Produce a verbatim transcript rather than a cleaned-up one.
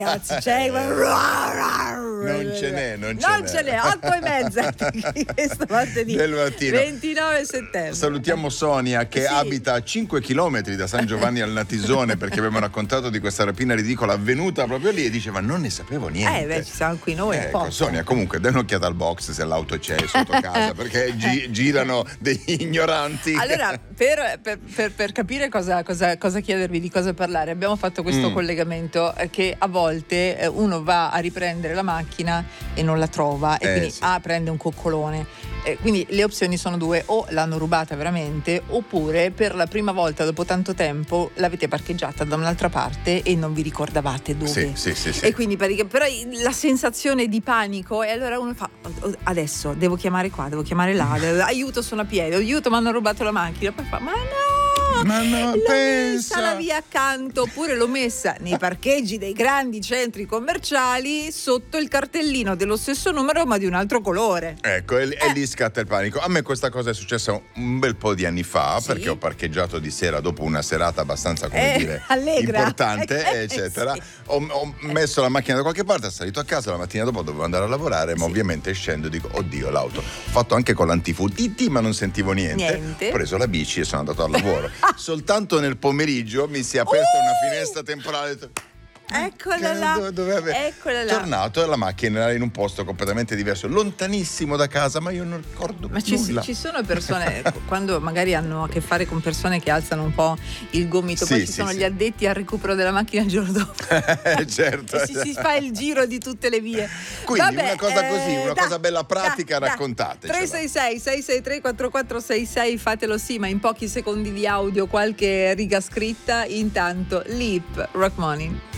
Ragazzi, c'è non ce n'è, non ce non n'è. ce n'è, otto e mezza questo martedì del mattino. ventinove settembre. Salutiamo Sonia che Sì. abita a cinque chilometri da San Giovanni al Natisone, perché abbiamo raccontato di questa rapina ridicola avvenuta proprio lì e diceva non ne sapevo niente. Eh beh, ci siamo qui noi un Ecco, po'. Sonia, comunque dai un'occhiata al box se l'auto c'è sotto casa, perché gi- girano degli ignoranti. Allora, per, per, per, per capire cosa, cosa, cosa chiedervi, di cosa parlare, abbiamo fatto questo Mm. collegamento eh, che a volte eh, uno va a riprendere la macchina e non la trova e Eh, quindi sì. ah, prende un coccolone. Eh, quindi le opzioni sono due: o l'hanno rubata veramente, oppure per la prima volta dopo tanto tempo l'avete parcheggiata da un'altra parte e non vi ricordavate dove. Sì, sì, sì, sì. E quindi praticamente- però la sensazione di panico, e allora uno fa "Oh, adesso devo chiamare qua, devo chiamare là, aiuto, sono a piedi, aiuto, mi hanno rubato la macchina", poi fa ma no, Ma no, l'ho pensa. messa la via accanto, oppure l'ho messa nei parcheggi dei grandi centri commerciali sotto il cartellino dello stesso numero ma di un altro colore. Ecco, e, e lì scatta il panico. A me questa cosa è successa un bel po' di anni fa, Sì. perché ho parcheggiato di sera dopo una serata abbastanza, come Eh, dire, allegra. importante, Eh, eccetera. sì. Ho, ho messo la macchina da qualche parte, ho salito a casa, la mattina dopo dovevo andare a lavorare, ma Sì. ovviamente scendo e dico, oddio, l'auto. Ho fatto anche con l'antifu, titti, ma non sentivo niente. Niente. Ho preso la bici e sono andato al lavoro. Soltanto nel pomeriggio mi si è aperta Uh! una finestra temporale. Eccola Che là, dove- dove ave- eccola là. Tornato e la macchina era in un posto completamente diverso, lontanissimo da casa, ma io non ricordo Ma ci, nulla. ci sono persone, quando magari hanno a che fare con persone che alzano un po' il gomito, Sì, poi ci sì, sono sì. gli addetti al recupero della macchina il giorno dopo. Certo. E si, si fa il giro di tutte le vie. Quindi Vabbè, una cosa eh, così, una da, cosa bella pratica, da, da. raccontatecela. tre sei sei sei sei tre quattro quattro sei sei, fatelo sì, ma in pochi secondi di audio, qualche riga scritta. Intanto Leap, Rock Money.